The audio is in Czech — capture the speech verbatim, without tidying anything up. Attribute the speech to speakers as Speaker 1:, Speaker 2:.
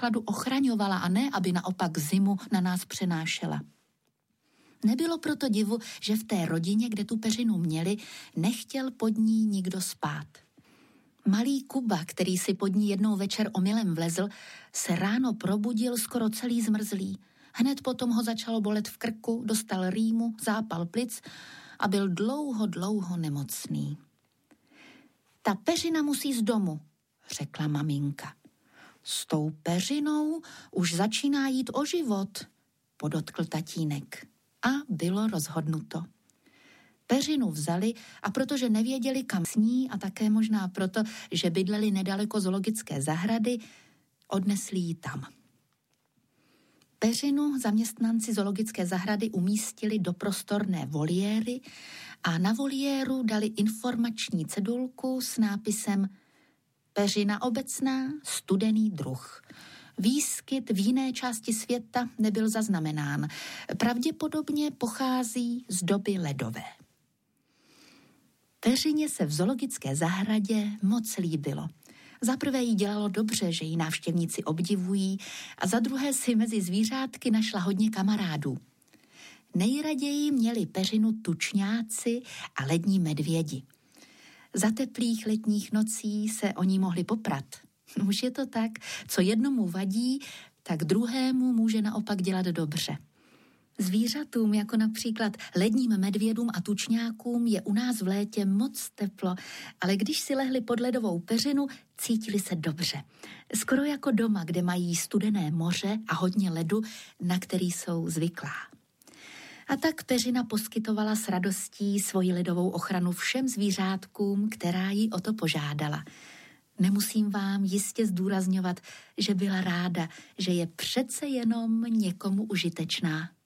Speaker 1: chladu ochraňovala a ne, aby naopak zimu na nás přenášela. Nebylo proto divu, že v té rodině, kde tu peřinu měli, nechtěl pod ní nikdo spát. Malý Kuba, který si pod ní jednou večer omylem vlezl, se ráno probudil skoro celý zmrzlý. Hned potom ho začalo bolet v krku, dostal rýmu, zápal plic a byl dlouho, dlouho nemocný. Ta peřina musí z domu, řekla maminka. S tou peřinou už začíná jít o život, podotkl tatínek. A bylo rozhodnuto. Peřinu vzali a protože nevěděli, kam s ní a také možná proto, že bydleli nedaleko zoologické zahrady, odnesli ji tam. Peřinu zaměstnanci zoologické zahrady umístili do prostorné voliéry a na voliéru dali informační cedulku s nápisem Peřina obecná, studený druh. Výskyt v jiné části světa nebyl zaznamenán. Pravděpodobně pochází z doby ledové. Peřině se v zoologické zahradě moc líbilo. Za prvé jí dělalo dobře, že ji návštěvníci obdivují, a za druhé si mezi zvířátky našla hodně kamarádů. Nejraději měli peřinu tučňáci a lední medvědi. Za teplých letních nocí se o ní mohli poprat. Už je to tak, co jednomu vadí, tak druhému může naopak dělat dobře. Zvířatům, jako například ledním medvědům a tučňákům, je u nás v létě moc teplo, ale když si lehli pod ledovou peřinu, cítili se dobře. Skoro jako doma, kde mají studené moře a hodně ledu, na který jsou zvyklá. A tak peřina poskytovala s radostí svoji ledovou ochranu všem zvířátkům, která ji o to požádala. Nemusím vám jistě zdůrazňovat, že byla ráda, že je přece jenom někomu užitečná.